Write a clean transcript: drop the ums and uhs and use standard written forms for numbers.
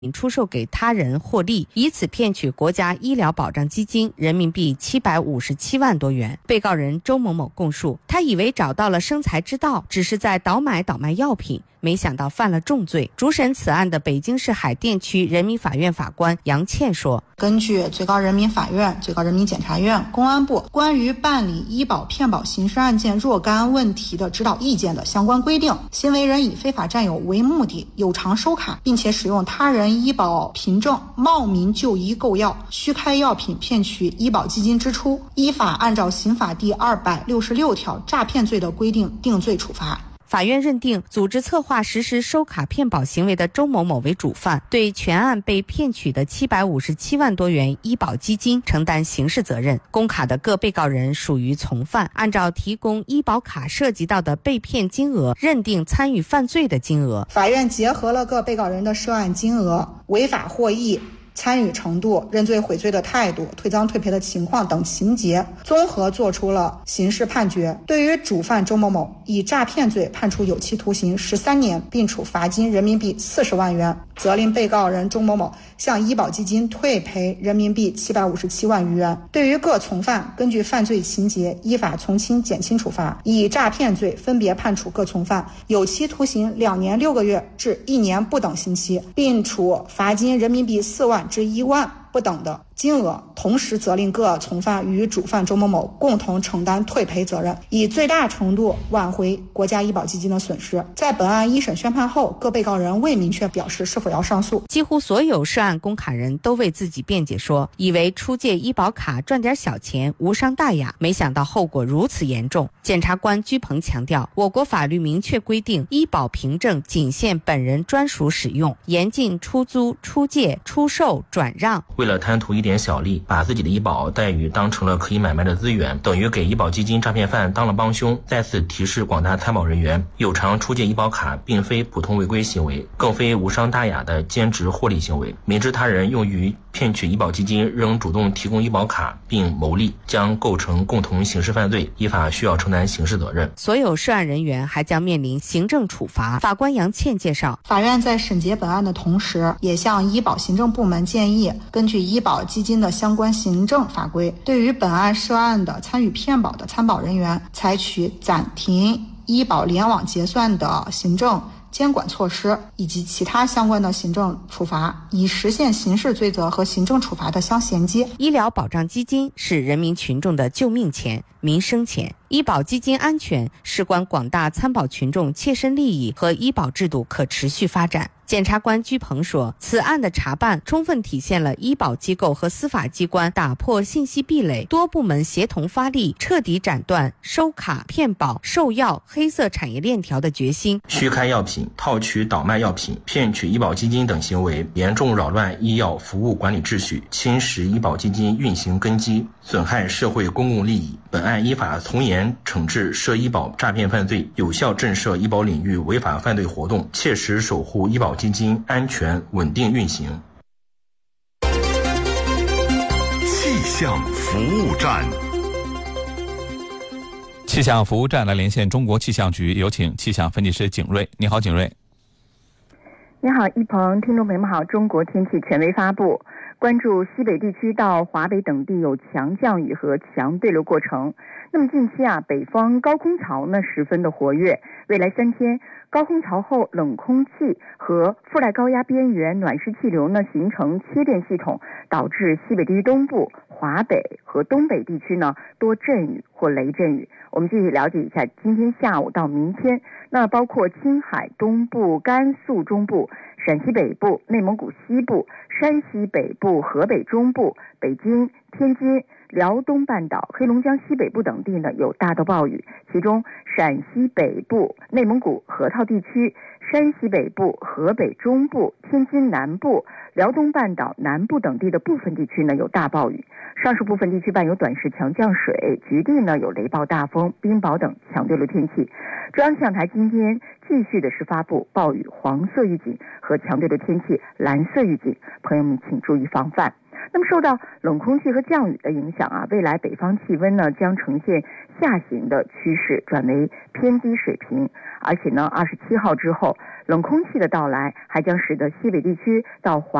出售给他人获利，以此骗取国家医疗保障基金人民币757万多元。被告人周某某供述，他以为找到了生财之道，只是在倒卖药品，没想到犯了重罪。主审此案的北京市海淀区人民法院法官杨倩说， 根据最高人民法院、最高人民检察院、公安部关于办理医保骗保刑事案件若干问题的指导意见的相关规定，行为人以非法占有为目的，有偿收卡，并且使用他人医保凭证冒名就医购药，虚开药品骗取医保基金支出，依法按照刑法第266条诈骗罪的规定定罪处罚。 法院认定组织策划实施收卡骗保行为的周某某为主犯，对全案被骗取的757万多元医保基金承担刑事责任。公卡的各被告人属于从犯，按照提供医保卡涉及到的被骗金额，认定参与犯罪的金额。 法院结合了各被告人的涉案金额、违法获益、参与程度、认罪悔罪的态度、退赃退赔的情况等情节，综合作出了刑事判决。对于主犯周某某，以诈骗罪判处有期徒刑13年，并处罚金人民币40万元，责令被告人周某某向医保基金退赔人民币757万余元。对于各从犯，根据犯罪情节依法从轻减轻处罚，以诈骗罪分别判处各从犯有期徒刑2年6个月至1年不等刑期，并处罚金人民币4万至1万不等的金额，同时责令各从犯与主犯周某某共同承担退赔责任，以最大程度挽回国家医保基金的损失。在本案一审宣判后，各被告人未明确表示是否要上诉。 几乎所有涉案公卡人都为自己辩解说，以为出借医保卡赚点小钱无伤大雅，没想到后果如此严重。检察官居鹏强调，我国法律明确规定，医保凭证仅限本人专属使用，严禁出租、出借、出售、转让。 为了贪图一点小利，把自己的医保待遇当成了可以买卖的资源，等于给医保基金诈骗犯当了帮凶。在此提示广大参保人员，有偿出借医保卡并非普通违规行为，更非无伤大雅的兼职获利行为。明知他人用于骗取医保基金，仍主动提供医保卡并牟利，将构成共同刑事犯罪，依法需要承担刑事责任。 所有涉案人员还将面临行政处罚。法官杨倩介绍， 法院在审结本案的同时，也向医保行政部门建议，根据医保基金的相关行政法规，对于本案涉案的参与骗保的参保人员，采取暂停医保联网结算的行政监管措施以及其他相关的行政处罚，以实现刑事罪责和行政处罚的相衔接。 医疗保障基金是人民群众的救命钱、民生钱，医保基金安全事关广大参保群众切身利益和医保制度可持续发展。检察官居鹏说，此案的查办充分体现了医保机构和司法机关打破信息壁垒、多部门协同发力、彻底斩断收卡、骗保、售药黑色产业链条的决心。 虚开药品、套取倒卖药品、骗取医保基金等行为，严重扰乱医药服务管理秩序，侵蚀医保基金运行根基，损害社会公共利益。本案依法从严惩治涉医保诈骗犯罪，有效震慑医保领域违法犯罪活动，切实守护医保基金安全稳定运行。 气象服务站， 气象服务站来连线中国气象局，有请气象分析师景瑞。你好，景瑞。 你好，一鹏，听众朋友们好。中国天气权威发布，关注西北地区到华北等地有强降雨和强对流过程。那么近期北方高空槽呢十分的活跃，未来3天高空槽后冷空气和附带高压边缘暖湿气流呢形成切变系统，导致西北地区东部、华北和东北地区呢多阵雨或雷阵雨。我们继续了解一下今天下午到明天，那包括青海东部、甘肃中部、陕西北部、内蒙古西部、山西北部、河北中部、北京、天津、辽东半岛、黑龙江西北部等地呢有大到暴雨，其中陕西北部、内蒙古河套地区、山西北部、河北中部、天津南部、辽东半岛南部等地的部分地区呢有大暴雨，上述部分地区伴有短时强降水，局地呢有雷暴大风、冰雹等强对流天气。中央气象台今天继续的是发布暴雨黄色预警和强对流天气蓝色预警，朋友们请注意防范。 那么受到冷空气和降雨的影响啊，未来北方气温呢将呈现下行的趋势，转为偏低水平。而且呢，27号之后，冷空气的到来还将使得西北地区到华